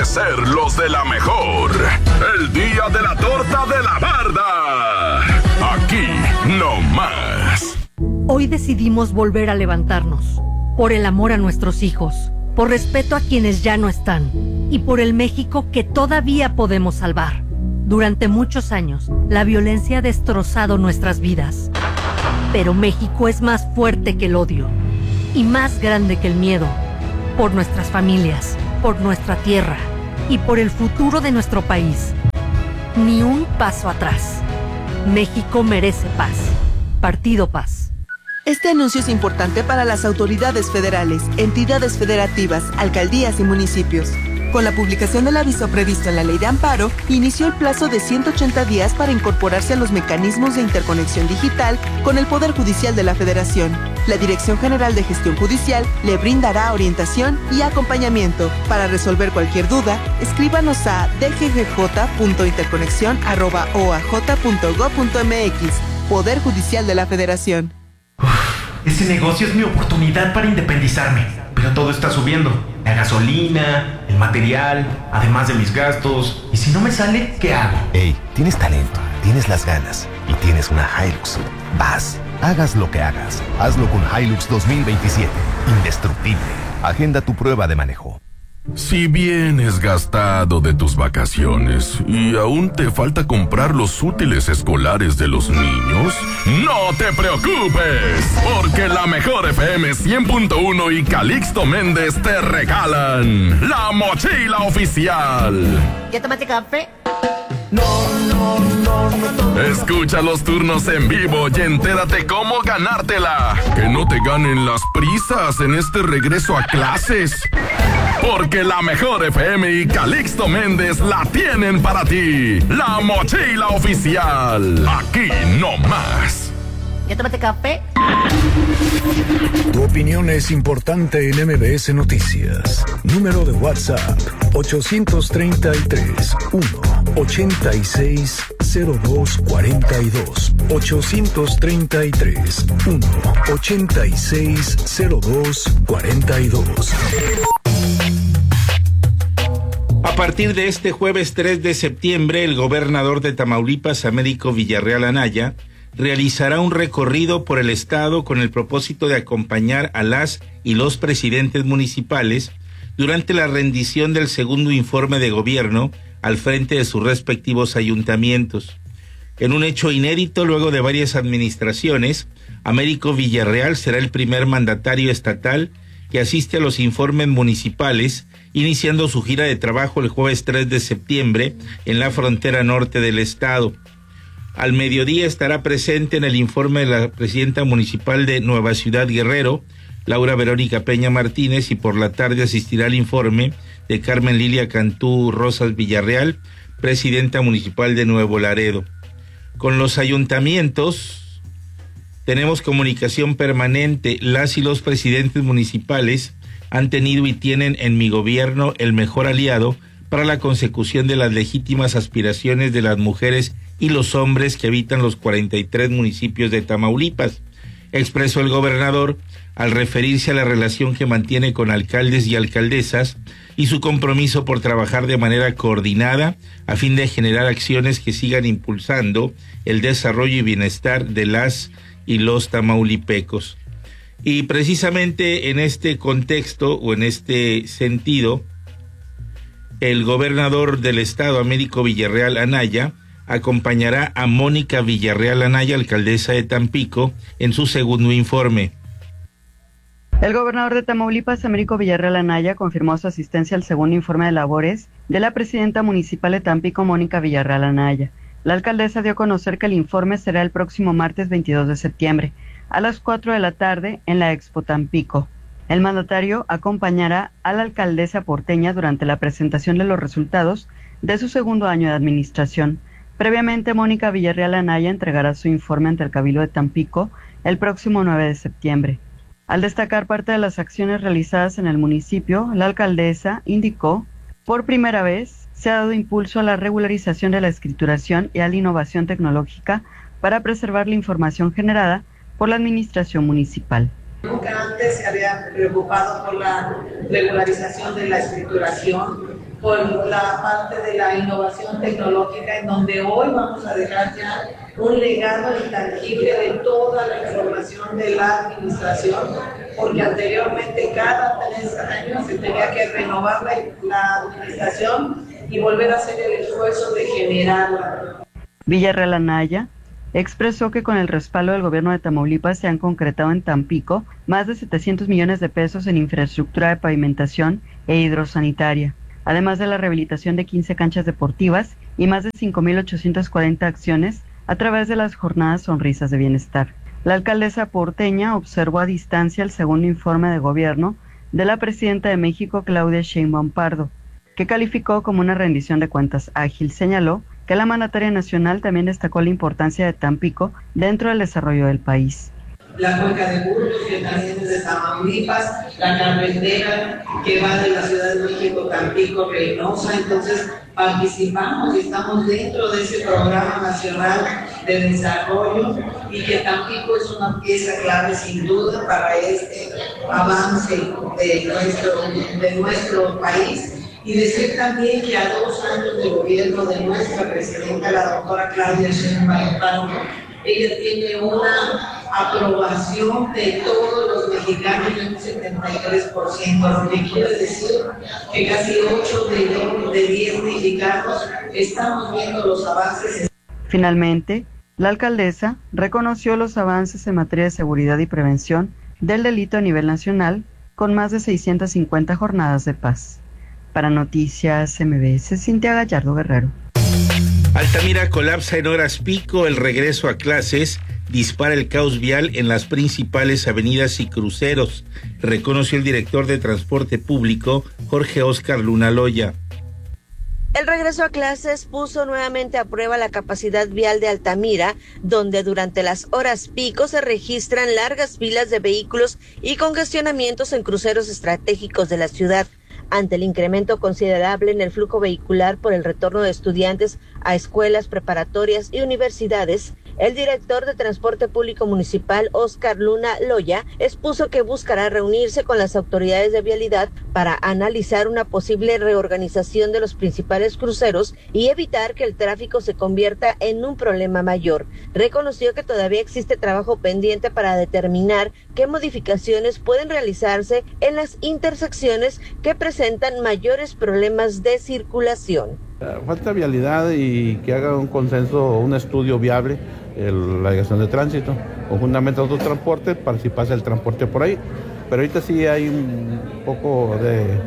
ser los de la mejor. El día de la torta de la barda. Aquí no más. Hoy decidimos volver a levantarnos. Por el amor a nuestros hijos. Por respeto a quienes ya no están. Y por el México que todavía podemos salvar. Durante muchos años, la violencia ha destrozado nuestras vidas. Pero México es más fuerte que el odio. Y más grande que el miedo. Por nuestras familias, por nuestra tierra y por el futuro de nuestro país. Ni un paso atrás. México merece paz. Partido Paz. Este anuncio es importante para las autoridades federales, entidades federativas, alcaldías y municipios. Con la publicación del aviso previsto en la Ley de Amparo, inició el plazo de 180 días para incorporarse a los mecanismos de interconexión digital con el Poder Judicial de la Federación. La Dirección General de Gestión Judicial le brindará orientación y acompañamiento. Para resolver cualquier duda, escríbanos a dggj.interconexión@oaj.gov.mx. Poder Judicial de la Federación. Ese negocio es mi oportunidad para independizarme, pero todo está subiendo. La gasolina, el material, además de mis gastos. ¿Y si no me sale, qué hago? Hey, tienes talento, tienes las ganas y tienes una Hilux. Vas, hagas lo que hagas, hazlo con Hilux 2027. Indestructible. Agenda tu prueba de manejo. Si vienes gastado de tus vacaciones y aún te falta comprar los útiles escolares de los niños, no te preocupes, porque la Mejor FM 100.1 y Calixto Méndez te regalan la mochila oficial. ¿Ya tomaste café? No. Escucha los turnos en vivo y entérate cómo ganártela. Que no te ganen las prisas en este regreso a clases. Porque la Mejor FM y Calixto Méndez la tienen para ti. La mochila oficial. Aquí no más. ¿Ya tomaste café? Tu opinión es importante en MBS Noticias. Número de WhatsApp 833-186-0242. 833-186-0242. A partir de este jueves 3 de septiembre, el gobernador de Tamaulipas, Américo Villarreal Anaya, realizará un recorrido por el estado con el propósito de acompañar a las y los presidentes municipales durante la rendición del segundo informe de gobierno al frente de sus respectivos ayuntamientos. En un hecho inédito, luego de varias administraciones, Américo Villarreal será el primer mandatario estatal que asiste a los informes municipales, iniciando su gira de trabajo el jueves 3 de septiembre en la frontera norte del estado. Al mediodía estará presente en el informe de la presidenta municipal de Nueva Ciudad Guerrero, Laura Verónica Peña Martínez, y por la tarde asistirá al informe de Carmen Lilia Cantú Rosas Villarreal, presidenta municipal de Nuevo Laredo. Con los ayuntamientos tenemos comunicación permanente. Las y los presidentes municipales han tenido y tienen en mi gobierno el mejor aliado para la consecución de las legítimas aspiraciones de las mujeres y los hombres que habitan los 43 municipios de Tamaulipas, expresó el gobernador al referirse a la relación que mantiene con alcaldes y alcaldesas y su compromiso por trabajar de manera coordinada a fin de generar acciones que sigan impulsando el desarrollo y bienestar de las y los tamaulipecos. Y precisamente en este contexto o en este sentido, el gobernador del estado, Américo Villarreal Anaya, acompañará a Mónica Villarreal Anaya, alcaldesa de Tampico, en su segundo informe. El gobernador de Tamaulipas, Américo Villarreal Anaya, confirmó su asistencia al segundo informe de labores de la presidenta municipal de Tampico, Mónica Villarreal Anaya. La alcaldesa dio a conocer que el informe será el próximo martes 22 de septiembre, a las 4 de la tarde, en la Expo Tampico. El mandatario acompañará a la alcaldesa porteña durante la presentación de los resultados de su segundo año de administración. Previamente, Mónica Villarreal Anaya entregará su informe ante el Cabildo de Tampico el próximo 9 de septiembre. Al destacar parte de las acciones realizadas en el municipio, la alcaldesa indicó, por primera vez, se ha dado impulso a la regularización de la escrituración y a la innovación tecnológica para preservar la información generada por la administración municipal. Nunca antes se había preocupado por la regularización de la escrituración, por la parte de la innovación tecnológica, en donde hoy vamos a dejar ya un legado intangible de toda la información de la administración, porque anteriormente cada 3 años se tenía que renovar la administración y volver a hacer el esfuerzo de generarla. Villarreal Anaya expresó que con el respaldo del gobierno de Tamaulipas se han concretado en Tampico más de 700 millones de pesos en infraestructura de pavimentación e hidrosanitaria, además de la rehabilitación de 15 canchas deportivas y más de 5.840 acciones a través de las jornadas Sonrisas de Bienestar. La alcaldesa porteña observó a distancia el segundo informe de gobierno de la presidenta de México, Claudia Sheinbaum Pardo, que calificó como una rendición de cuentas ágil. Señaló que la mandataria nacional también destacó la importancia de Tampico dentro del desarrollo del país. La cuenca de Burgos, que también es de Tamaulipas, la carretera que va de la Ciudad de México, Tampico, Reynosa. Entonces participamos y estamos dentro de ese programa nacional de desarrollo, y que Tampico es una pieza clave sin duda para este avance de nuestro país. Y decir también que a 2 años de gobierno de nuestra presidenta, la doctora Claudia Sheinbaum Pardo, ella tiene una aprobación de todos los mexicanos de un 73%, lo que quiere decir que casi 8 de 10 mexicanos estamos viendo los avances. Finalmente, la alcaldesa reconoció los avances en materia de seguridad y prevención del delito a nivel nacional, con más de 650 jornadas de paz. Para Noticias MBS, Cintia Gallardo Guerrero. Altamira colapsa en horas pico. El regreso a clases dispara el caos vial en las principales avenidas y cruceros, reconoció el director de Transporte Público, Jorge Óscar Luna Loya. El regreso a clases puso nuevamente a prueba la capacidad vial de Altamira, donde durante las horas pico se registran largas filas de vehículos y congestionamientos en cruceros estratégicos de la ciudad. Ante el incremento considerable en el flujo vehicular por el retorno de estudiantes a escuelas preparatorias y universidades, el director de Transporte Público Municipal, Óscar Luna Loya, expuso que buscará reunirse con las autoridades de vialidad para analizar una posible reorganización de los principales cruceros y evitar que el tráfico se convierta en un problema mayor. Reconoció que todavía existe trabajo pendiente para determinar qué modificaciones pueden realizarse en las intersecciones que presentan mayores problemas de circulación. Falta vialidad y que haga un consenso, un estudio viable, la dirección de tránsito, conjuntamente a otros transportes, para si pasa el transporte por ahí. Pero ahorita sí hay un poco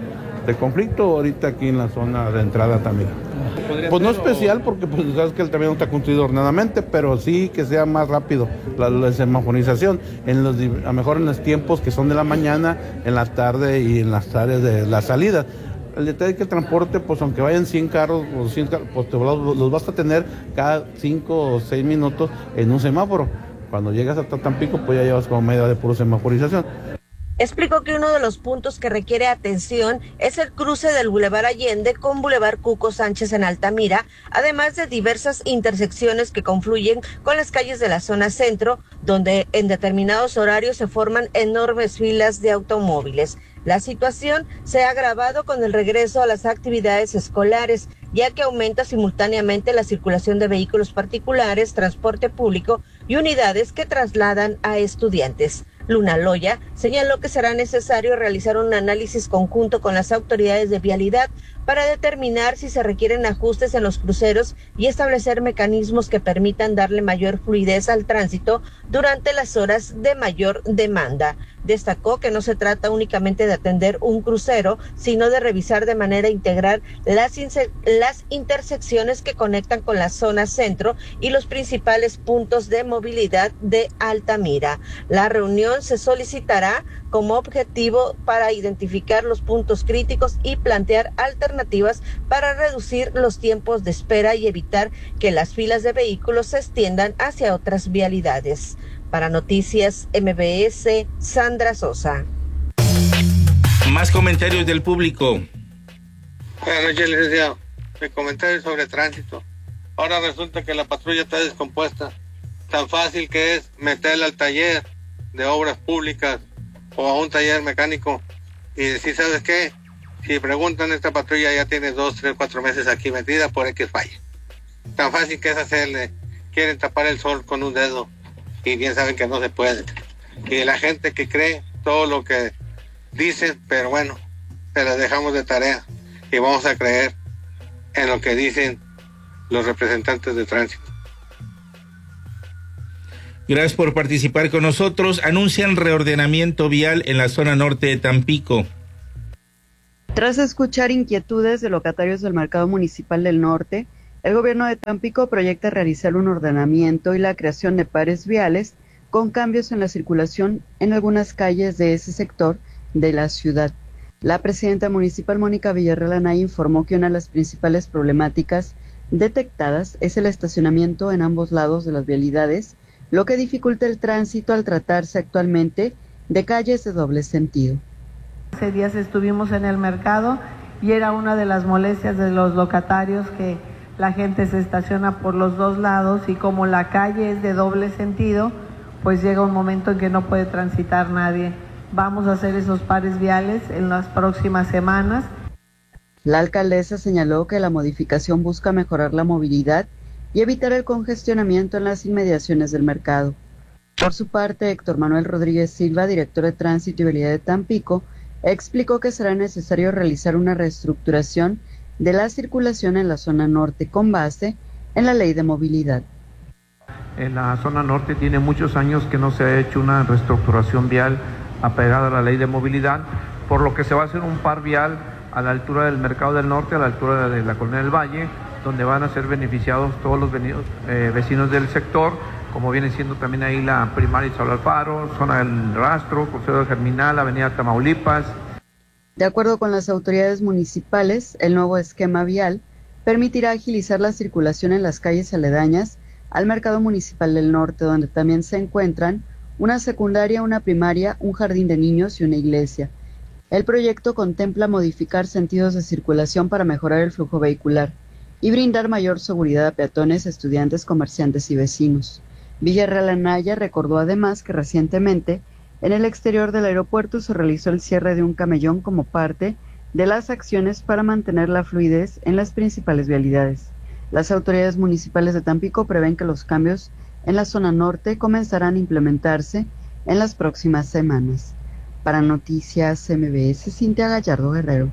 de conflicto ahorita aquí en la zona de entrada también. Pues no especial, porque pues sabes que él también no está construido ordenadamente, pero sí que sea más rápido la semaforización, a lo mejor en los tiempos que son de la mañana, en la tarde y en las áreas de la salida. El detalle es que el transporte, pues aunque vayan 100 carros, pues los vas a tener cada 5 o 6 minutos en un semáforo. Cuando llegas hasta Tampico, pues ya llevas como media de puro semaforización. Explicó que uno de los puntos que requiere atención es el cruce del Boulevard Allende con Boulevard Cuco Sánchez en Altamira, además de diversas intersecciones que confluyen con las calles de la zona centro, donde en determinados horarios se forman enormes filas de automóviles. La situación se ha agravado con el regreso a las actividades escolares, ya que aumenta simultáneamente la circulación de vehículos particulares, transporte público y unidades que trasladan a estudiantes. Luna Loya señaló que será necesario realizar un análisis conjunto con las autoridades de vialidad para determinar si se requieren ajustes en los cruceros y establecer mecanismos que permitan darle mayor fluidez al tránsito durante las horas de mayor demanda. Destacó que no se trata únicamente de atender un crucero, sino de revisar de manera integral las intersecciones que conectan con la zona centro y los principales puntos de movilidad de Altamira. La reunión se solicitará como objetivo para identificar los puntos críticos y plantear alternativas para reducir los tiempos de espera y evitar que las filas de vehículos se extiendan hacia otras vialidades. Para Noticias MBS, Sandra Sosa. Más comentarios del público. Buenas noches, licenciado. Mi comentario sobre tránsito. Ahora resulta que la patrulla está descompuesta. Tan fácil que es meterla al taller de obras públicas o a un taller mecánico y decir, ¿sabes qué? Si preguntan, esta patrulla ya tiene 2, 3, 4 meses aquí metida por X falla. Tan fácil que es hacerle, quieren tapar el sol con un dedo y bien saben que no se puede. Y la gente que cree todo lo que dicen, pero bueno, se las dejamos de tarea y vamos a creer en lo que dicen los representantes de tránsito. Gracias por participar con nosotros. Anuncian reordenamiento vial en la zona norte de Tampico. Tras escuchar inquietudes de locatarios del Mercado Municipal del Norte, el gobierno de Tampico proyecta realizar un ordenamiento y la creación de pares viales con cambios en la circulación en algunas calles de ese sector de la ciudad. La presidenta municipal Mónica Villarreal Anaya informó que una de las principales problemáticas detectadas es el estacionamiento en ambos lados de las vialidades, lo que dificulta el tránsito al tratarse actualmente de calles de doble sentido. Hace días estuvimos en el mercado y era una de las molestias de los locatarios que la gente se estaciona por los dos lados y como la calle es de doble sentido, pues llega un momento en que no puede transitar nadie. Vamos a hacer esos pares viales en las próximas semanas. La alcaldesa señaló que la modificación busca mejorar la movilidad y evitar el congestionamiento en las inmediaciones del mercado. Por su parte, Héctor Manuel Rodríguez Silva, director de Tránsito y Vialidad de Tampico, explicó que será necesario realizar una reestructuración de la circulación en la zona norte con base en la ley de movilidad. En la zona norte tiene muchos años que no se ha hecho una reestructuración vial apegada a la ley de movilidad, por lo que se va a hacer un par vial a la altura del Mercado del Norte, a la altura de la Colonia del Valle, donde van a ser beneficiados todos los vecinos del sector, como viene siendo también ahí la primaria Isabel Alfaro, zona del Rastro, Crucero Germinal, Avenida Tamaulipas. De acuerdo con las autoridades municipales, el nuevo esquema vial permitirá agilizar la circulación en las calles aledañas al Mercado Municipal del Norte, donde también se encuentran una secundaria, una primaria, un jardín de niños y una iglesia. El proyecto contempla modificar sentidos de circulación para mejorar el flujo vehicular y brindar mayor seguridad a peatones, estudiantes, comerciantes y vecinos. Villarreal Anaya recordó además que recientemente en el exterior del aeropuerto se realizó el cierre de un camellón como parte de las acciones para mantener la fluidez en las principales vialidades. Las autoridades municipales de Tampico prevén que los cambios en la zona norte comenzarán a implementarse en las próximas semanas. Para Noticias MBS, Cintia Gallardo Guerrero.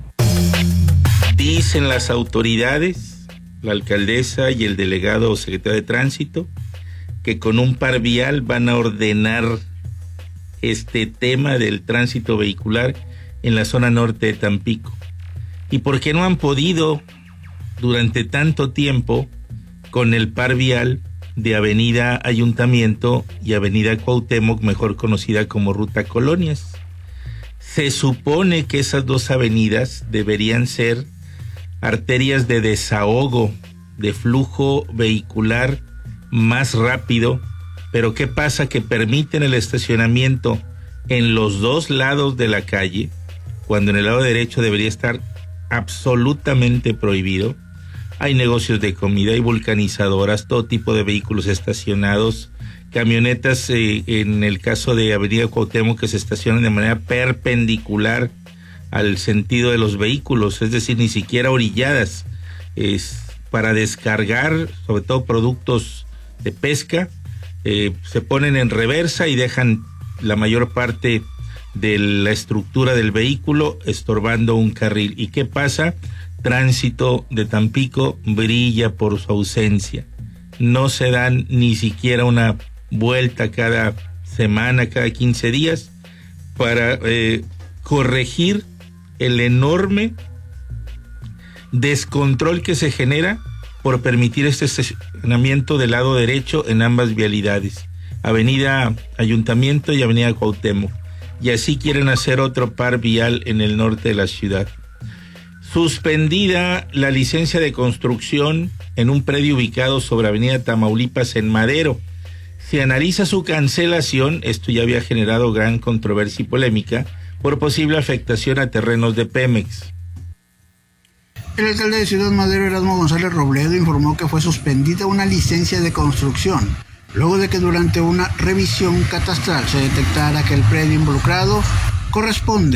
Dicen las autoridades, la alcaldesa y el delegado o secretario de Tránsito, que con un par vial van a ordenar este tema del tránsito vehicular en la zona norte de Tampico. ¿Y por qué no han podido durante tanto tiempo con el par vial de Avenida Ayuntamiento y Avenida Cuauhtémoc, mejor conocida como Ruta Colonias? Se supone que esas dos avenidas deberían ser arterias de desahogo, de flujo vehicular más rápido, pero ¿qué pasa? Que permiten el estacionamiento en los dos lados de la calle, cuando en el lado derecho debería estar absolutamente prohibido. Hay negocios de comida, hay vulcanizadoras, todo tipo de vehículos estacionados, camionetas, en el caso de Avenida Cuauhtémoc, que se estacionan de manera perpendicular al sentido de los vehículos, es decir, ni siquiera orilladas, es para descargar, sobre todo productos de pesca, se ponen en reversa y dejan la mayor parte de la estructura del vehículo estorbando un carril. ¿Y qué pasa? Tránsito de Tampico brilla por su ausencia. No se dan ni siquiera una vuelta cada semana, cada 15 días, para corregir el enorme descontrol que se genera por permitir este estacionamiento del lado derecho en ambas vialidades, Avenida Ayuntamiento y Avenida Cuauhtémoc. Y así quieren hacer otro par vial en el norte de la ciudad. Suspendida la licencia de construcción en un predio ubicado sobre Avenida Tamaulipas en Madero. Se analiza su cancelación, esto ya había generado gran controversia y polémica, por posible afectación a terrenos de Pemex. El alcalde de Ciudad Madero, Erasmo González Robledo, informó que fue suspendida una licencia de construcción, luego de que durante una revisión catastral se detectara que el predio involucrado corresponde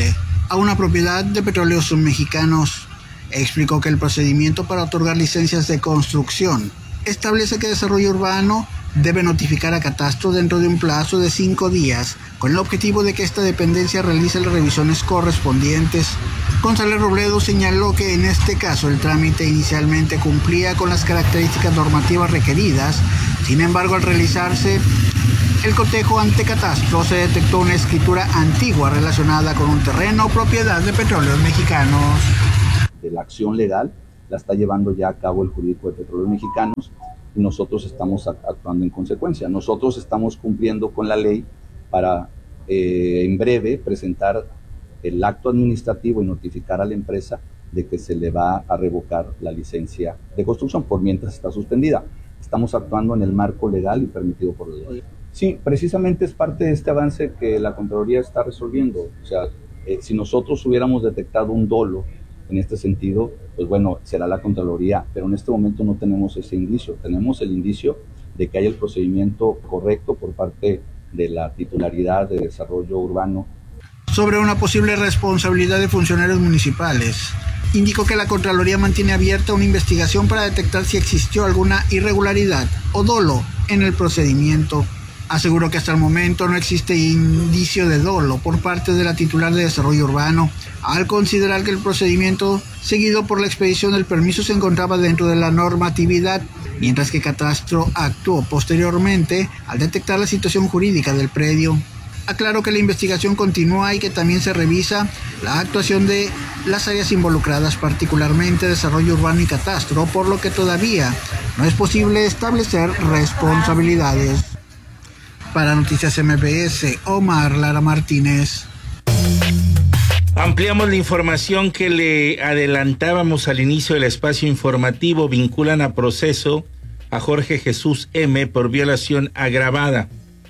a una propiedad de Petróleos Mexicanos. Explicó que el procedimiento para otorgar licencias de construcción establece que Desarrollo Urbano debe notificar a Catastro dentro de un plazo de 5 días, con el objetivo de que esta dependencia realice las revisiones correspondientes. González Robledo señaló que en este caso el trámite inicialmente cumplía con las características normativas requeridas. Sin embargo, al realizarse el cotejo ante Catastro, se detectó una escritura antigua relacionada con un terreno propiedad de Petróleos Mexicanos. De la acción legal la está llevando ya a cabo el jurídico de Petróleos Mexicanos y nosotros estamos actuando en consecuencia. Nosotros estamos cumpliendo con la ley para en breve presentar el acto administrativo y notificar a la empresa de que se le va a revocar la licencia de construcción por mientras está suspendida. Estamos actuando en el marco legal y permitido por la ley. Sí, precisamente es parte de este avance que la Contraloría está resolviendo. O sea, si nosotros hubiéramos detectado un dolo en este sentido, pues bueno, será la Contraloría, pero en este momento no tenemos ese indicio. Tenemos el indicio de que hay el procedimiento correcto por parte de la titularidad de Desarrollo Urbano. Sobre una posible responsabilidad de funcionarios municipales, indicó que la Contraloría mantiene abierta una investigación para detectar si existió alguna irregularidad o dolo en el procedimiento. Aseguró que hasta el momento no existe indicio de dolo por parte de la titular de Desarrollo Urbano, al considerar que el procedimiento seguido por la expedición del permiso se encontraba dentro de la normatividad, mientras que Catastro actuó posteriormente al detectar la situación jurídica del predio. Aclaró que la investigación continúa y que también se revisa la actuación de las áreas involucradas, particularmente Desarrollo Urbano y Catastro, por lo que todavía no es posible establecer responsabilidades. Para Noticias MBS, Omar Lara Martínez. Ampliamos la información que le adelantábamos al inicio del espacio informativo. Vinculan a proceso a Jorge Jesús M. por violación agravada.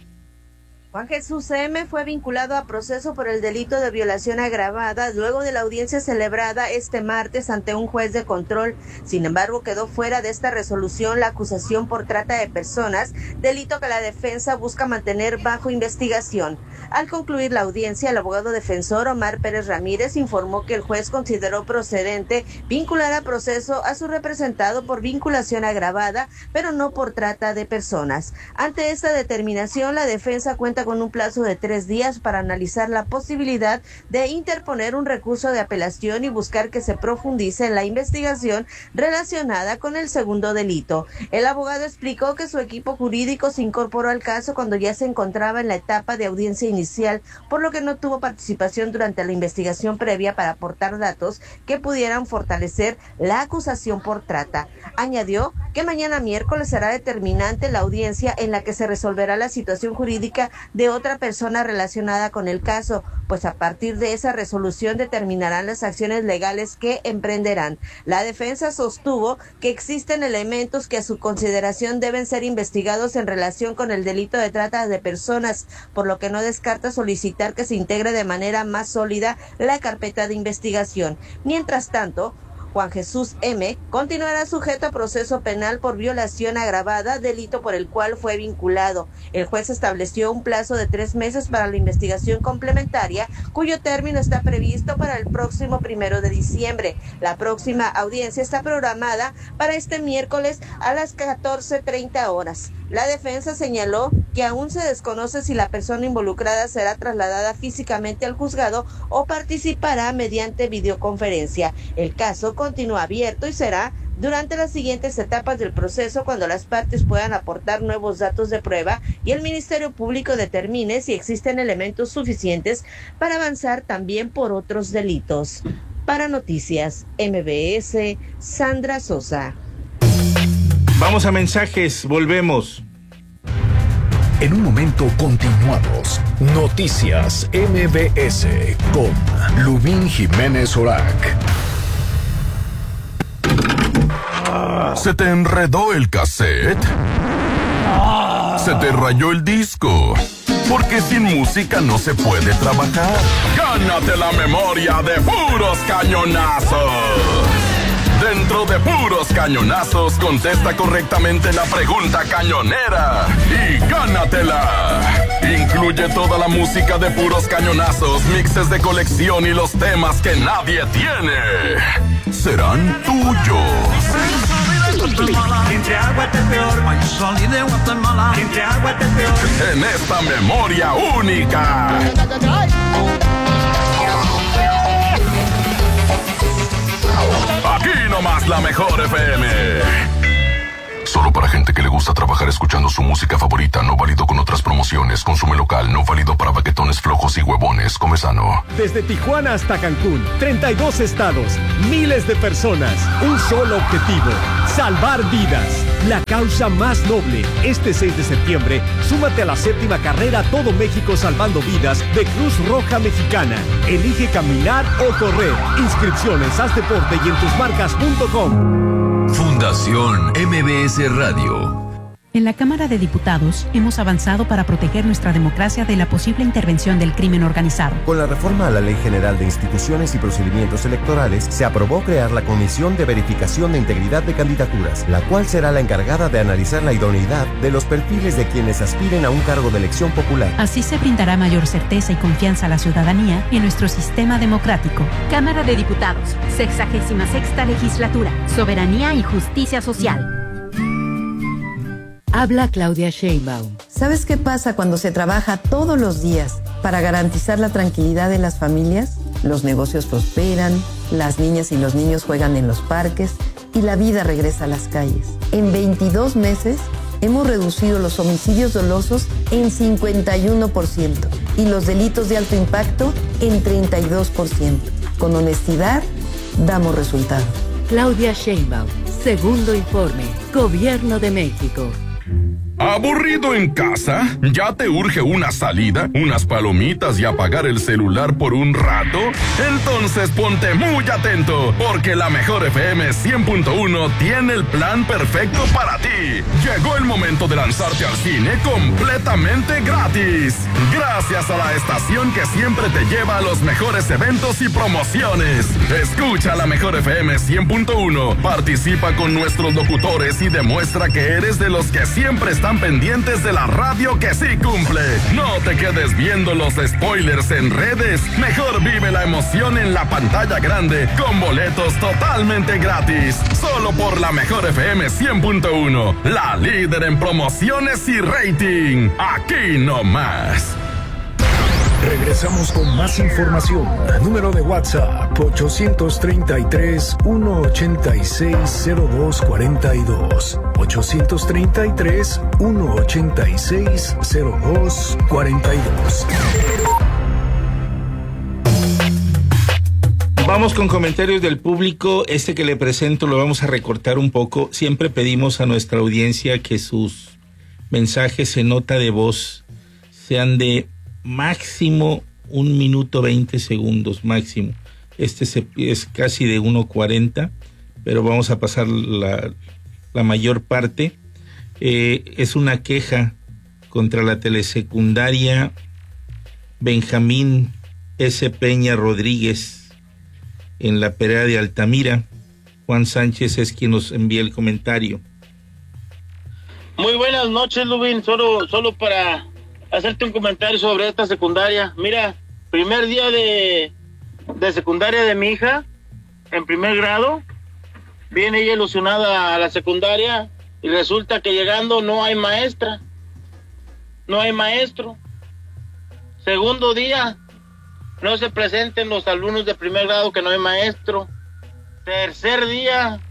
Juan Jesús M. fue vinculado a proceso por el delito de violación agravada luego de la audiencia celebrada este martes ante un juez de control. Sin embargo, quedó fuera de esta resolución la acusación por trata de personas, delito que la defensa busca mantener bajo investigación. Al concluir la audiencia, el abogado defensor Omar Pérez Ramírez informó que el juez consideró procedente vincular a proceso a su representado por vinculación agravada, pero no por trata de personas. Ante esta determinación, la defensa cuenta con un plazo de 3 días para analizar la posibilidad de interponer un recurso de apelación y buscar que se profundice en la investigación relacionada con el segundo delito. El abogado explicó que su equipo jurídico se incorporó al caso cuando ya se encontraba en la etapa de audiencia inicial, por lo que no tuvo participación durante la investigación previa para aportar datos que pudieran fortalecer la acusación por trata. Añadió que mañana miércoles será determinante la audiencia en la que se resolverá la situación jurídica de otra persona relacionada con el caso, pues a partir de esa resolución determinarán las acciones legales que emprenderán. La defensa sostuvo que existen elementos que a su consideración deben ser investigados en relación con el delito de trata de personas, por lo que no descarta solicitar que se integre de manera más sólida la carpeta de investigación. Mientras tanto, Juan Jesús M. continuará sujeto a proceso penal por violación agravada, delito por el cual fue vinculado. El juez estableció un plazo de 3 meses para la investigación complementaria, cuyo término está previsto para el próximo 1 de diciembre. La próxima audiencia está programada para este miércoles a las 14:30 horas. La defensa señaló que aún se desconoce si la persona involucrada será trasladada físicamente al juzgado o participará mediante videoconferencia. El caso continúa abierto y será durante las siguientes etapas del proceso cuando las partes puedan aportar nuevos datos de prueba y el Ministerio Público determine si existen elementos suficientes para avanzar también por otros delitos. Para Noticias MBS, Sandra Sosa. Vamos a mensajes, volvemos. En un momento continuamos. Noticias MBS con Lubín Jiménez Orac. ¿Se te enredó el cassette? ¿Se te rayó el disco? Porque sin música no se puede trabajar. Gánate la memoria de puros cañonazos. Dentro segmento de puros cañonazos, contesta correctamente la pregunta cañonera y gánatela. Incluye toda la música de puros cañonazos, mixes de colección y los temas que nadie tiene. Serán tuyos. Entre agua te peor, Mayuzoli de Guatemala. Entre agua te peor. En esta memoria única. Aquí nomás la mejor FM. Solo para gente que le gusta trabajar escuchando su música favorita, no válido con otras promociones. Consume local, no válido para baquetones flojos y huevones. Come sano. Desde Tijuana hasta Cancún, 32 estados, miles de personas, un solo objetivo: salvar vidas. La causa más noble. Este 6 de septiembre, súmate a la 7ª carrera Todo México Salvando Vidas de Cruz Roja Mexicana. Elige caminar o correr. Inscripciones, haz deporte y en tusmarcas.com. Fundación MBS Radio. En la Cámara de Diputados hemos avanzado para proteger nuestra democracia de la posible intervención del crimen organizado. Con la reforma a la Ley General de Instituciones y Procedimientos Electorales, se aprobó crear la Comisión de Verificación de Integridad de Candidaturas, la cual será la encargada de analizar la idoneidad de los perfiles de quienes aspiren a un cargo de elección popular. Así se brindará mayor certeza y confianza a la ciudadanía en nuestro sistema democrático. Cámara de Diputados, 66ª Legislatura, Soberanía y Justicia Social. Habla Claudia Sheinbaum. ¿Sabes qué pasa cuando se trabaja todos los días para garantizar la tranquilidad de las familias? Los negocios prosperan, las niñas y los niños juegan en los parques y la vida regresa a las calles. En 22 meses hemos reducido los homicidios dolosos en 51% y los delitos de alto impacto en 32%. Con honestidad, damos resultados. Claudia Sheinbaum, segundo informe, Gobierno de México. ¿Aburrido en casa? ¿Ya te urge una salida, unas palomitas y apagar el celular por un rato? Entonces ponte muy atento, porque la mejor FM 100.1 tiene el plan perfecto para ti. Llegó el momento de lanzarte al cine completamente gratis. Gracias a la estación que siempre te lleva a los mejores eventos y promociones. Escucha la mejor FM 100.1, participa con nuestros locutores y demuestra que eres de los que siempre están pendientes de la radio que sí cumple. No te quedes viendo los spoilers en redes. Mejor vive la emoción en la pantalla grande con boletos totalmente gratis. Solo por la mejor FM 100.1, la líder en promociones y rating. Aquí nomás. Regresamos con más información. Número de WhatsApp 833-186-0242. 833-186-0242. Vamos con comentarios del público. Este que le presento lo vamos a recortar un poco. Siempre pedimos a nuestra audiencia que sus mensajes en nota de voz sean de máximo 1 minuto 20 segundos, máximo. Este es casi de 1:40, pero vamos a pasar la mayor parte. Es una queja contra la telesecundaria Benjamín S. Peña Rodríguez en la Pereda de Altamira. Juan Sánchez es quien nos envía el comentario. Muy buenas noches, Lubín. Solo para hacerte un comentario sobre esta secundaria. Mira, primer día de secundaria de mi hija, en primer grado, viene ella ilusionada a la secundaria y resulta que llegando no hay maestra, no hay maestro. Segundo día, no se presenten los alumnos de primer grado, que no hay maestro. Tercer día,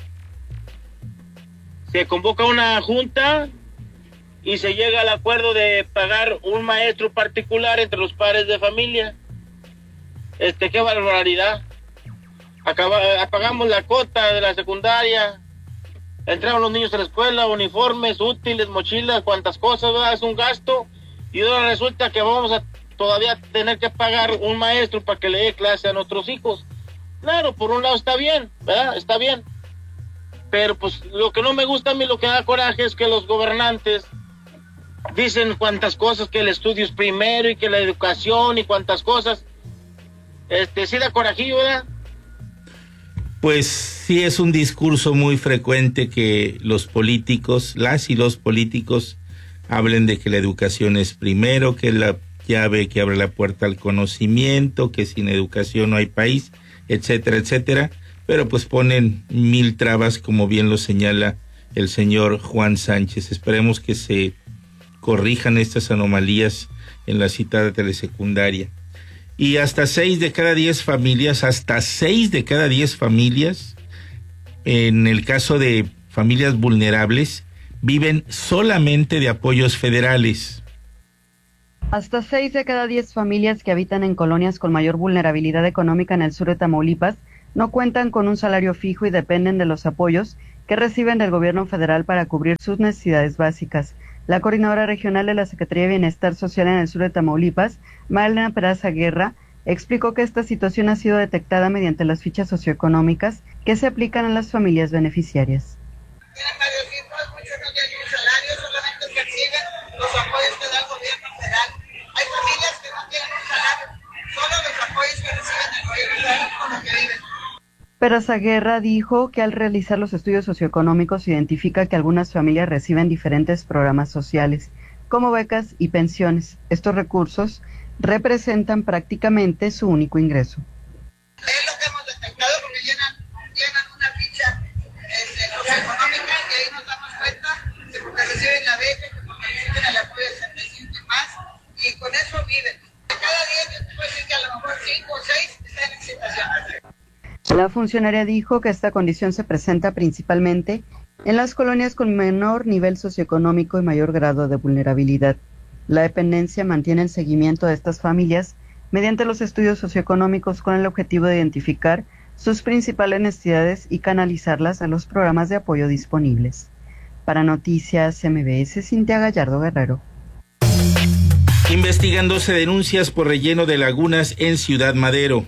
se convoca una junta y se llega al acuerdo de pagar un maestro particular entre los padres de familia. Qué barbaridad. Apagamos la cuota de la secundaria, entraron los niños a la escuela, uniformes, útiles, mochilas, cuantas cosas, ¿verdad? Es un gasto, y ahora resulta que vamos a todavía tener que pagar un maestro para que le dé clase a nuestros hijos. Claro, por un lado está bien, ¿verdad? Está bien. Pero pues lo que no me gusta a mí, lo que da coraje, es que los gobernantes dicen cuantas cosas, que el estudio es primero y que la educación y cuantas cosas. Sí da corajillo, ¿verdad? Pues sí, es un discurso muy frecuente que los políticos, las y los políticos, hablen de que la educación es primero, que es la llave que abre la puerta al conocimiento, que sin educación no hay país, etcétera, etcétera, pero pues ponen 1000 trabas, como bien lo señala el señor Juan Sánchez. Esperemos que se corrijan estas anomalías en la citada telesecundaria. Y hasta 6 de cada 10 familias, en el caso de familias vulnerables, viven solamente de apoyos federales. Hasta 6 de cada 10 familias que habitan en colonias con mayor vulnerabilidad económica en el sur de Tamaulipas no cuentan con un salario fijo y dependen de los apoyos que reciben del gobierno federal para cubrir sus necesidades básicas. La coordinadora regional de la Secretaría de Bienestar Social en el sur de Tamaulipas, Marlena Peraza Guerra, explicó que esta situación ha sido detectada mediante las fichas socioeconómicas que se aplican a las familias beneficiarias. Tienen varios hijos, muchos no tienen un salario, solamente perciben los apoyos que da el gobierno federal. Hay familias que no tienen un salario, solo los apoyos que reciben del gobierno federal con los que viven. Peraza Guerra dijo que al realizar los estudios socioeconómicos se identifica que algunas familias reciben diferentes programas sociales, como becas y pensiones. Estos recursos representan prácticamente su único ingreso. Es lo que hemos detectado porque llenan una ficha socioeconómica y ahí nos damos cuenta que porque reciben la beca, que porque reciben el apoyo de 75 y más, y con eso viven. Cada día yo te puedo decir que a lo mejor 5 o 6 están en situación. La funcionaria dijo que esta condición se presenta principalmente en las colonias con menor nivel socioeconómico y mayor grado de vulnerabilidad. La dependencia mantiene el seguimiento de estas familias mediante los estudios socioeconómicos con el objetivo de identificar sus principales necesidades y canalizarlas a los programas de apoyo disponibles. Para Noticias MBS, Cintia Gallardo Guerrero. Investigan 12 denuncias por relleno de lagunas en Ciudad Madero.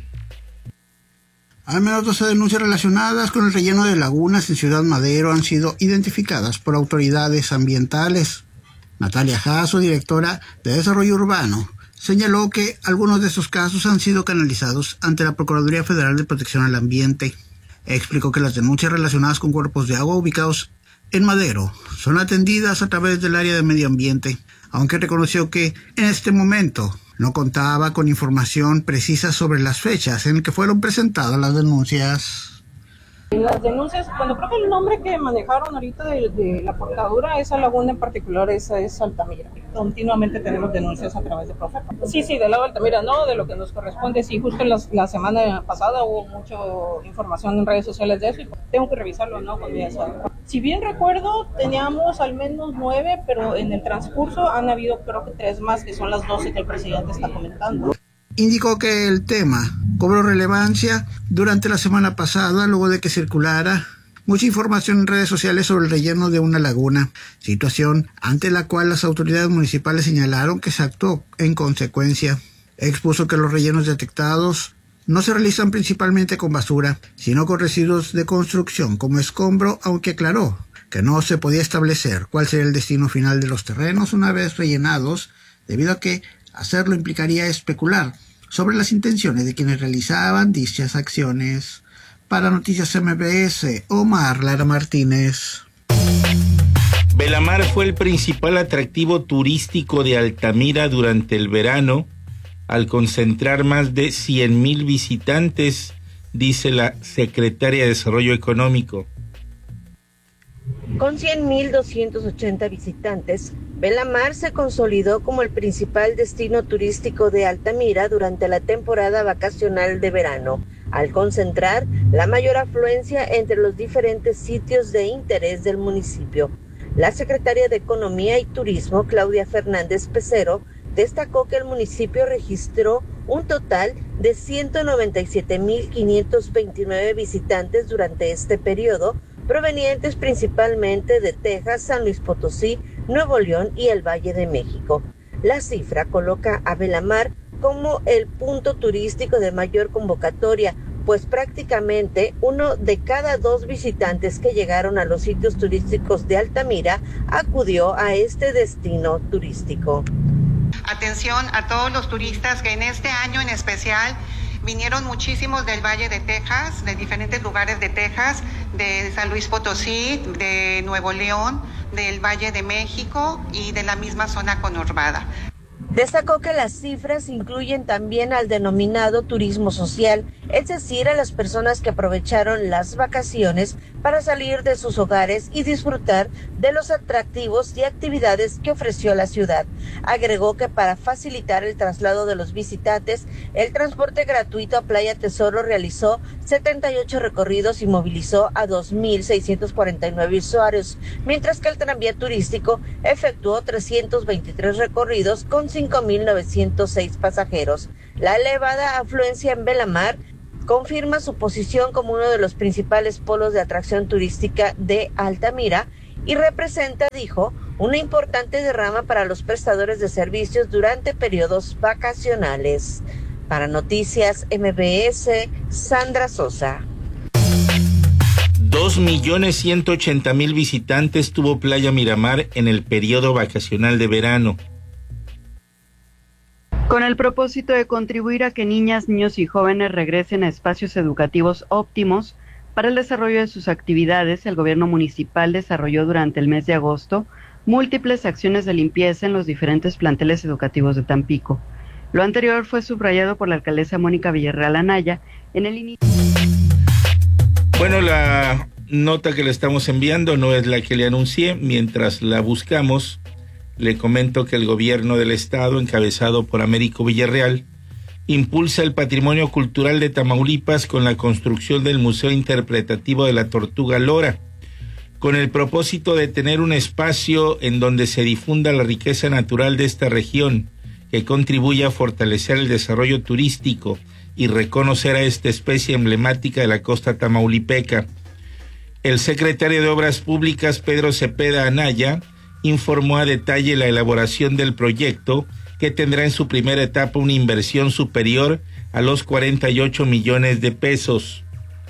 Al menos 12 denuncias relacionadas con el relleno de lagunas en Ciudad Madero han sido identificadas por autoridades ambientales. Natalia Jasso, directora de Desarrollo Urbano, señaló que algunos de estos casos han sido canalizados ante la Procuraduría Federal de Protección al Ambiente. Explicó que las denuncias relacionadas con cuerpos de agua ubicados en Madero son atendidas a través del área de medio ambiente, aunque reconoció que en este momento no contaba con información precisa sobre las fechas en que fueron presentadas las denuncias. Las denuncias, bueno, creo que el nombre que manejaron ahorita de la portadura, esa laguna en particular, esa es Altamira. Continuamente tenemos denuncias a través de Profepa. Sí, del lado de Altamira no, de lo que nos corresponde, sí, justo la semana pasada hubo mucha información en redes sociales de eso y tengo que revisarlo, ¿no? Con mi asesor. Si bien recuerdo, teníamos al menos 9, pero en el transcurso han habido creo que 3 más, que son las 12 que el presidente está comentando. Indicó que el tema cobró relevancia durante la semana pasada, luego de que circulara mucha información en redes sociales sobre el relleno de una laguna, situación ante la cual las autoridades municipales señalaron que se actuó en consecuencia. Expuso que los rellenos detectados no se realizan principalmente con basura, sino con residuos de construcción como escombro, aunque aclaró que no se podía establecer cuál sería el destino final de los terrenos una vez rellenados, debido a que hacerlo implicaría especular sobre las intenciones de quienes realizaban dichas acciones. Para Noticias MBS, Omar Lara Martínez. Belamar fue el principal atractivo turístico de Altamira durante el verano, al concentrar más de 100,000 visitantes, dice la secretaria de Desarrollo Económico. Con 100,280 visitantes, Belamar se consolidó como el principal destino turístico de Altamira durante la temporada vacacional de verano, al concentrar la mayor afluencia entre los diferentes sitios de interés del municipio. La secretaria de Economía y Turismo, Claudia Fernández Pecero, destacó que el municipio registró un total de 197,529 visitantes durante este periodo, provenientes principalmente de Texas, San Luis Potosí, Nuevo León y el Valle de México. La cifra coloca a Belamar como el punto turístico de mayor convocatoria, pues prácticamente 1 de cada 2 visitantes que llegaron a los sitios turísticos de Altamira acudió a este destino turístico. Atención a todos los turistas que en este año en especial Vinieron muchísimos del Valle de Texas, de diferentes lugares de Texas, de San Luis Potosí, de Nuevo León, del Valle de México y de la misma zona conurbada. Destacó que las cifras incluyen también al denominado turismo social, es decir, a las personas que aprovecharon las vacaciones para salir de sus hogares y disfrutar de los atractivos y actividades que ofreció la ciudad. Agregó que para facilitar el traslado de los visitantes, el transporte gratuito a Playa Tesoro realizó 78 recorridos y movilizó a 2.649 usuarios, mientras que el tranvía turístico efectuó 323 recorridos con 5.906 pasajeros. La elevada afluencia en Belamar confirma su posición como uno de los principales polos de atracción turística de Altamira y representa, dijo, una importante derrama para los prestadores de servicios durante periodos vacacionales. Para Noticias MBS, Sandra Sosa. 2.180.000 visitantes tuvo Playa Miramar en el periodo vacacional de verano. Con el propósito de contribuir a que niñas, niños y jóvenes regresen a espacios educativos óptimos para el desarrollo de sus actividades, el gobierno municipal desarrolló durante el mes de agosto múltiples acciones de limpieza en los diferentes planteles educativos de Tampico. Lo anterior fue subrayado por la alcaldesa Mónica Villarreal Anaya en el inicio. Bueno, la nota que le estamos enviando no es la que le anuncié. Mientras la buscamos, le comento que el gobierno del estado, encabezado por Américo Villarreal, impulsa el patrimonio cultural de Tamaulipas con la construcción del Museo Interpretativo de la Tortuga Lora, con el propósito de tener un espacio en donde se difunda la riqueza natural de esta región, que contribuya a fortalecer el desarrollo turístico y reconocer a esta especie emblemática de la costa tamaulipeca. El secretario de Obras Públicas, Pedro Cepeda Anaya, informó a detalle la elaboración del proyecto, que tendrá en su primera etapa una inversión superior a los 48 millones de pesos,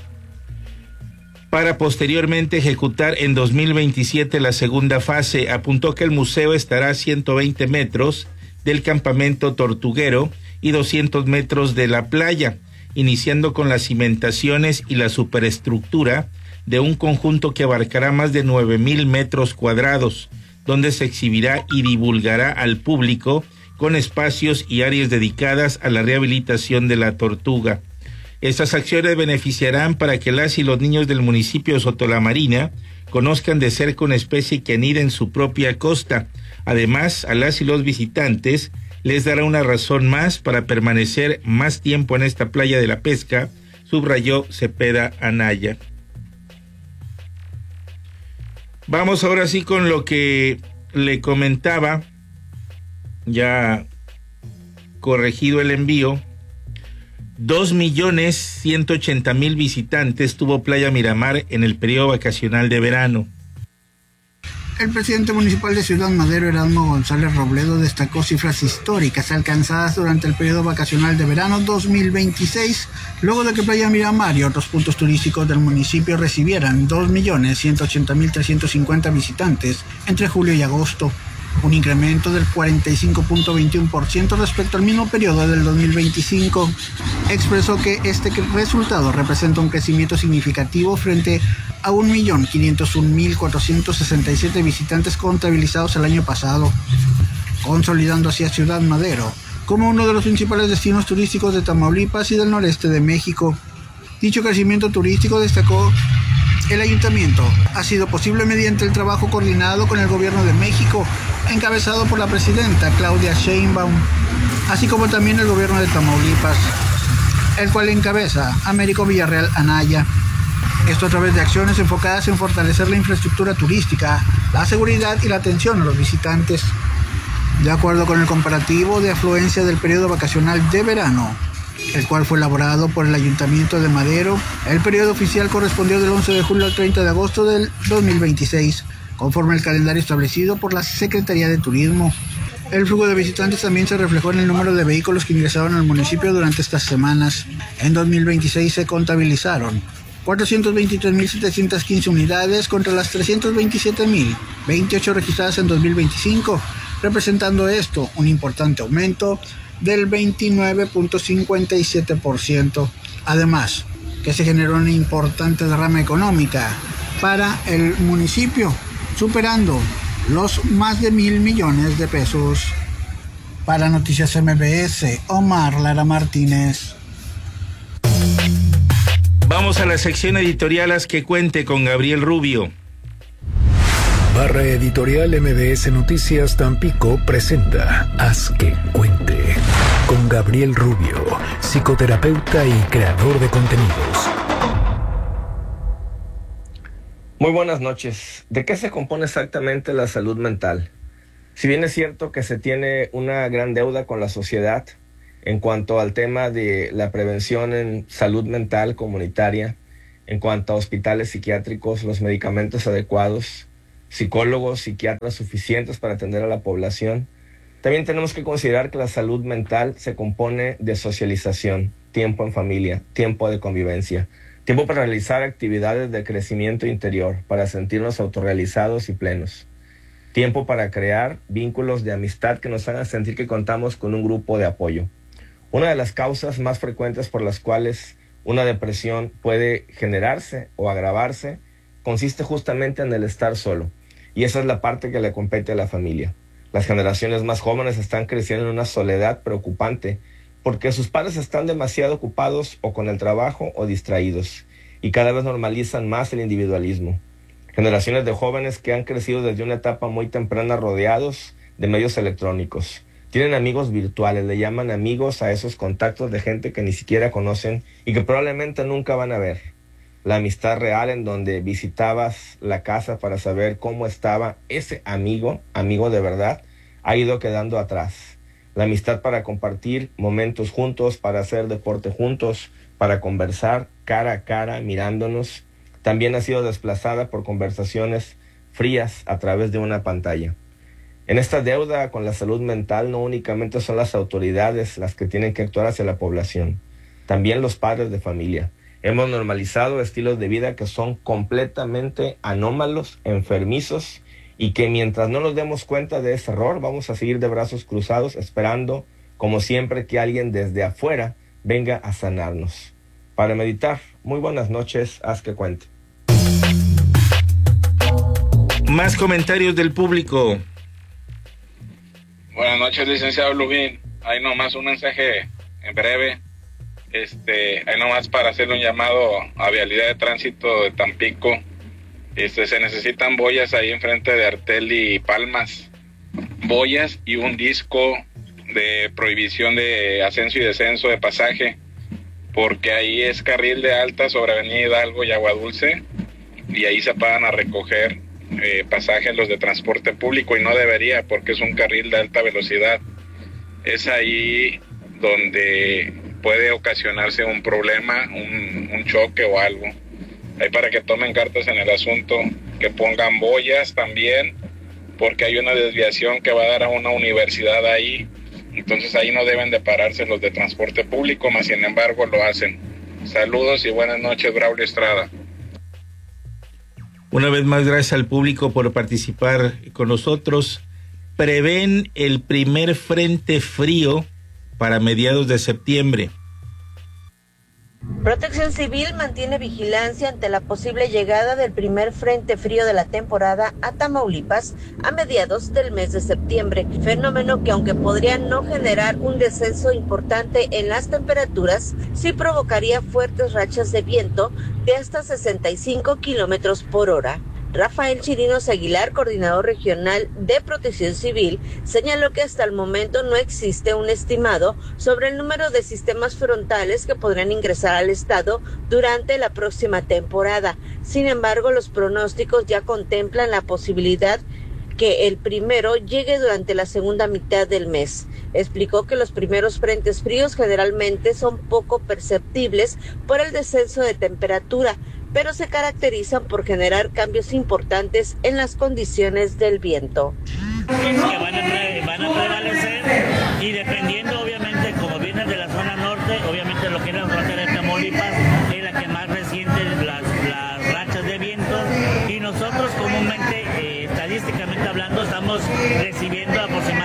para posteriormente ejecutar en 2027 la segunda fase. Apuntó que el museo estará a 120 metros del campamento tortuguero y 200 metros de la playa, iniciando con las cimentaciones y la superestructura de un conjunto que abarcará más de 9,000 metros cuadrados, donde se exhibirá y divulgará al público con espacios y áreas dedicadas a la rehabilitación de la tortuga. Estas acciones beneficiarán para que las y los niños del municipio de Sotolamarina conozcan de cerca una especie que anida en su propia costa. Además, a las y los visitantes les dará una razón más para permanecer más tiempo en esta playa de la pesca, subrayó Cepeda Anaya. Vamos ahora sí con lo que le comentaba, ya corregido el envío. 2.180.000 visitantes tuvo Playa Miramar en el periodo vacacional de verano. El presidente municipal de Ciudad Madero, Erasmo González Robledo, destacó cifras históricas alcanzadas durante el periodo vacacional de verano 2026, luego de que Playa Miramar y otros puntos turísticos del municipio recibieran 2.180.350 visitantes entre julio y agosto, un incremento del 45.21% respecto al mismo periodo del 2025. Expresó que este resultado representa un crecimiento significativo frente a 1.501.467 visitantes contabilizados el año pasado, consolidando así a Ciudad Madero como uno de los principales destinos turísticos de Tamaulipas y del noreste de México. Dicho crecimiento turístico, destacó, el ayuntamiento ha sido posible mediante el trabajo coordinado con el gobierno de México, encabezado por la presidenta Claudia Sheinbaum, así como también el gobierno de Tamaulipas, el cual encabeza Américo Villarreal Anaya. Esto a través de acciones enfocadas en fortalecer la infraestructura turística, la seguridad y la atención a los visitantes. De acuerdo con el comparativo de afluencia del periodo vacacional de verano, el cual fue elaborado por el Ayuntamiento de Madero, el periodo oficial correspondió del 11 de julio al 30 de agosto del 2026, conforme al calendario establecido por la Secretaría de Turismo. El flujo de visitantes también se reflejó en el número de vehículos que ingresaron al municipio durante estas semanas. En 2026 se contabilizaron 423.715 unidades contra las 327.028 registradas en 2025, representando esto un importante aumento del 29.57%. Además, que se generó una importante derrama económica para el municipio, superando los más de 1,000 millones de pesos. Para Noticias MBS, Omar Lara Martínez. Vamos a la sección editorial Haz que cuente con Gabriel Rubio. Barra Editorial MBS Noticias Tampico presenta Haz que cuente con Gabriel Rubio, psicoterapeuta y creador de contenidos. Muy buenas noches. ¿De qué se compone exactamente la salud mental? Si bien es cierto que se tiene una gran deuda con la sociedad en cuanto al tema de la prevención en salud mental comunitaria, en cuanto a hospitales psiquiátricos, los medicamentos adecuados, psicólogos, psiquiatras suficientes para atender a la población, también tenemos que considerar que la salud mental se compone de socialización, tiempo en familia, tiempo de convivencia, tiempo para realizar actividades de crecimiento interior, para sentirnos autorrealizados y plenos. Tiempo para crear vínculos de amistad que nos hagan sentir que contamos con un grupo de apoyo. Una de las causas más frecuentes por las cuales una depresión puede generarse o agravarse consiste justamente en el estar solo. Y esa es la parte que le compete a la familia. Las generaciones más jóvenes están creciendo en una soledad preocupante porque sus padres están demasiado ocupados o con el trabajo o distraídos y cada vez normalizan más el individualismo. Generaciones de jóvenes que han crecido desde una etapa muy temprana rodeados de medios electrónicos. Tienen amigos virtuales, le llaman amigos a esos contactos de gente que ni siquiera conocen y que probablemente nunca van a ver. La amistad real en donde visitabas la casa para saber cómo estaba ese amigo de verdad, ha ido quedando atrás. La amistad para compartir momentos juntos, para hacer deporte juntos, para conversar cara a cara, mirándonos, también ha sido desplazada por conversaciones frías a través de una pantalla. En esta deuda con la salud mental no únicamente son las autoridades las que tienen que actuar hacia la población, también los padres de familia. Hemos normalizado estilos de vida que son completamente anómalos, enfermizos, y que mientras no nos demos cuenta de ese error, vamos a seguir de brazos cruzados esperando, como siempre, que alguien desde afuera venga a sanarnos. Para meditar, muy buenas noches, haz que cuente. Más comentarios del público. Buenas noches, licenciado Lubín. Hay nomás un mensaje en breve. Hay nomás para hacer un llamado a Vialidad de Tránsito de Tampico. Se necesitan boyas ahí enfrente de Artel y Palmas. Boyas y un disco de prohibición de ascenso y descenso de pasaje, porque ahí es carril de alta sobre Avenida Hidalgo y Agua Dulce, y ahí se pagan a recoger pasajes los de transporte público, y no debería, porque es un carril de alta velocidad. Es ahí donde puede ocasionarse un problema, un choque o algo. Ahí para que tomen cartas en el asunto, que pongan boyas también, porque hay una desviación que va a dar a una universidad ahí. Entonces ahí no deben de pararse los de transporte público, más sin embargo lo hacen. Saludos y buenas noches, Braulio Estrada. Una vez más, gracias al público por participar con nosotros. Prevén el primer frente frío para mediados de septiembre. Protección Civil mantiene vigilancia ante la posible llegada del primer frente frío de la temporada a Tamaulipas a mediados del mes de septiembre, fenómeno que aunque podría no generar un descenso importante en las temperaturas, sí provocaría fuertes rachas de viento de hasta 65 kilómetros por hora. Rafael Chirinos Aguilar, coordinador regional de Protección Civil, señaló que hasta el momento no existe un estimado sobre el número de sistemas frontales que podrán ingresar al estado durante la próxima temporada. Sin embargo, los pronósticos ya contemplan la posibilidad que el primero llegue durante la segunda mitad del mes. Explicó que los primeros frentes fríos generalmente son poco perceptibles por el descenso de temperatura, pero se caracterizan por generar cambios importantes en las condiciones del viento. Que van a prevalecer, y dependiendo obviamente como vienen de la zona norte, obviamente lo que es la frontera de Tamaulipas es la que más resiente las rachas de viento, y nosotros comúnmente, estadísticamente hablando, estamos recibiendo aproximadamente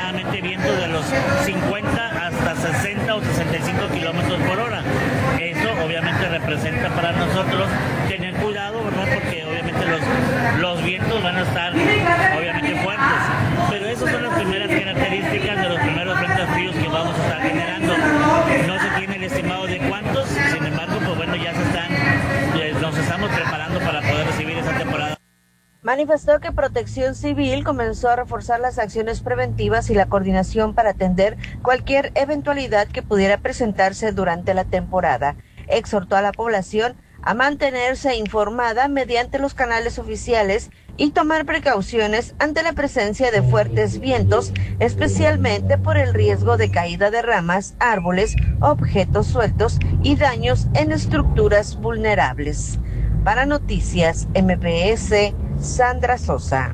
a estar obviamente fuertes. Pero esas son las primeras características de los primeros frentes fríos que vamos a estar generando. No se tiene el estimado de cuántos, sin embargo, pues bueno, ya nos estamos preparando para poder recibir esa temporada. Manifestó que Protección Civil comenzó a reforzar las acciones preventivas y la coordinación para atender cualquier eventualidad que pudiera presentarse durante la temporada. Exhortó a la población a mantenerse informada mediante los canales oficiales y tomar precauciones ante la presencia de fuertes vientos, especialmente por el riesgo de caída de ramas, árboles, objetos sueltos y daños en estructuras vulnerables. Para Noticias MBS, Sandra Sosa.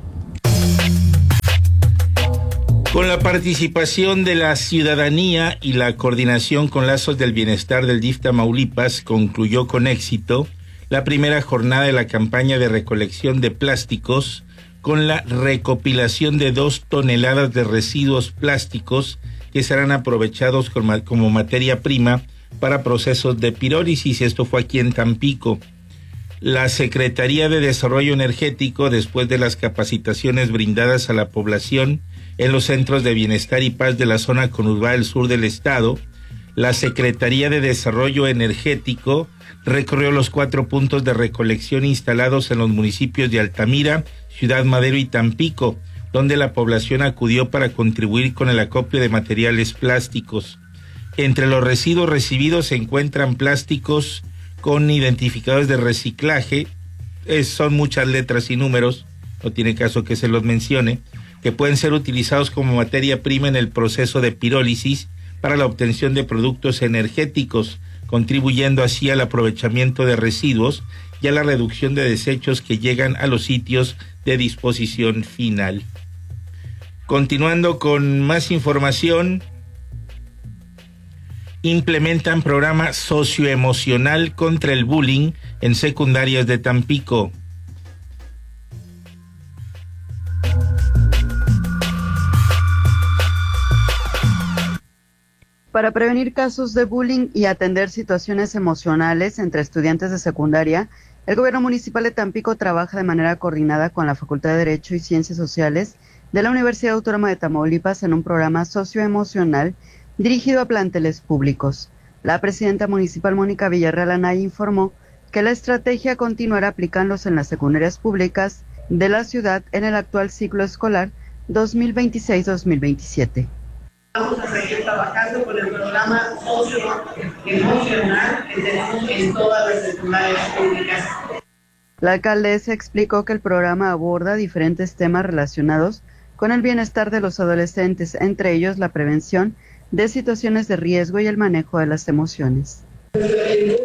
Con la participación de la ciudadanía y la coordinación con Lazos del Bienestar del DIF Tamaulipas, concluyó con éxito la primera jornada de la campaña de recolección de plásticos con la recopilación de 2 toneladas de residuos plásticos que serán aprovechados como materia prima para procesos de pirólisis. Esto fue aquí en Tampico. La Secretaría de Desarrollo Energético, después de las capacitaciones brindadas a la población en los centros de bienestar y paz de la zona conurbada del sur del estado, la Secretaría de Desarrollo Energético recorrió los 4 puntos de recolección instalados en los municipios de Altamira, Ciudad Madero y Tampico, donde la población acudió para contribuir con el acopio de materiales plásticos. Entre los residuos recibidos se encuentran plásticos con identificadores de reciclaje, son muchas letras y números, no tiene caso que se los mencione, que pueden ser utilizados como materia prima en el proceso de pirólisis para la obtención de productos energéticos, contribuyendo así al aprovechamiento de residuos y a la reducción de desechos que llegan a los sitios de disposición final. Continuando con más información, implementan programa socioemocional contra el bullying en secundarias de Tampico. Para prevenir casos de bullying y atender situaciones emocionales entre estudiantes de secundaria, el gobierno municipal de Tampico trabaja de manera coordinada con la Facultad de Derecho y Ciencias Sociales de la Universidad Autónoma de Tamaulipas en un programa socioemocional dirigido a planteles públicos. La presidenta municipal Mónica Villarreal Anaya informó que la estrategia continuará aplicándose en las secundarias públicas de la ciudad en el actual ciclo escolar 2026-2027. Vamos a seguir trabajando con el programa socioemocional que tenemos en todas las secundarias públicas. La alcaldesa explicó que el programa aborda diferentes temas relacionados con el bienestar de los adolescentes, entre ellos la prevención de situaciones de riesgo y el manejo de las emociones. El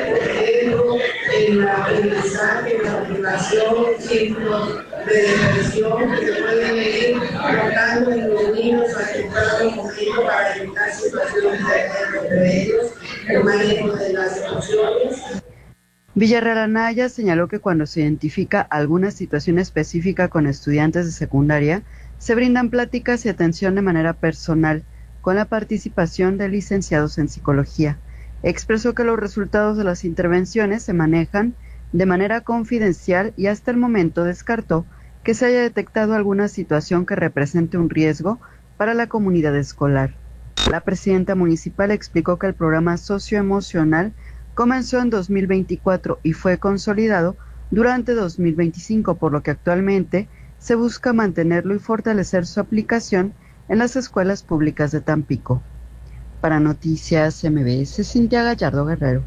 aprendizaje, la motivación, ciclos de depresión que se pueden ir tratando en los niños afectados conmigo para evitar situaciones de riesgo entre ellos, el manejo de las emociones. Villarreal Anaya señaló que cuando se identifica alguna situación específica con estudiantes de secundaria, se brindan pláticas y atención de manera personal, con la participación de licenciados en psicología. Expresó que los resultados de las intervenciones se manejan de manera confidencial y hasta el momento descartó que se haya detectado alguna situación que represente un riesgo para la comunidad escolar. La presidenta municipal explicó que el programa socioemocional comenzó en 2024 y fue consolidado durante 2025, por lo que actualmente se busca mantenerlo y fortalecer su aplicación en las escuelas públicas de Tampico. Para Noticias MBS, Cintia Gallardo Guerrero.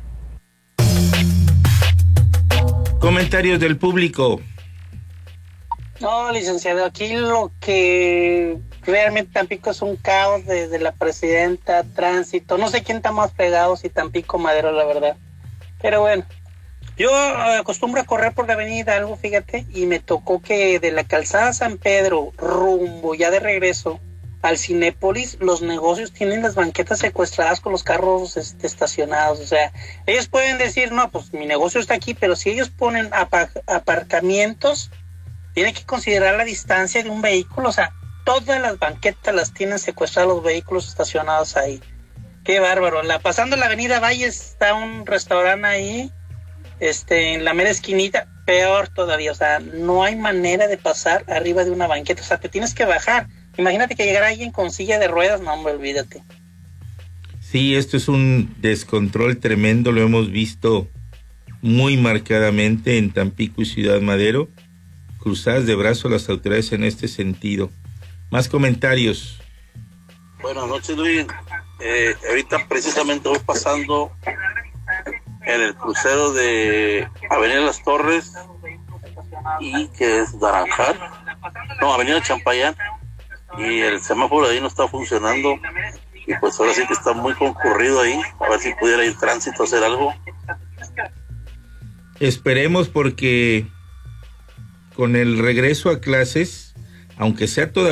Comentarios del público. No, licenciado, aquí lo que realmente Tampico es un caos desde la presidenta, tránsito, no sé quién está más pegado, si Tampico Madero, la verdad. Pero bueno, yo acostumbro a correr por la avenida Hidalgo, fíjate, y me tocó que de la calzada San Pedro, rumbo ya de regreso al Cinépolis, los negocios tienen las banquetas secuestradas con los carros estacionados. O sea, ellos pueden decir, no, pues mi negocio está aquí, pero si ellos ponen aparcamientos, tienen que considerar la distancia de un vehículo. O sea, todas las banquetas las tienen secuestradas los vehículos estacionados ahí. Qué bárbaro. Pasando la avenida Valles está un restaurante ahí, en la mera esquinita. peor todavía, o sea, no hay manera de pasar arriba de una banqueta, o sea, te tienes que bajar. Imagínate que llegara alguien con silla de ruedas, no, hombre, olvídate. Sí, esto es un descontrol tremendo, lo hemos visto muy marcadamente en Tampico y Ciudad Madero, cruzadas de brazos las autoridades en este sentido. Más comentarios. Buenas noches, Luis. Ahorita precisamente voy pasando en el crucero de Avenida Las Torres y que es Naranjal, no, Avenida Champayán, y el semáforo ahí no está funcionando y pues ahora sí que está muy concurrido ahí, a ver si pudiera ir tránsito a hacer algo. Esperemos, porque con el regreso a clases, aunque sea todavía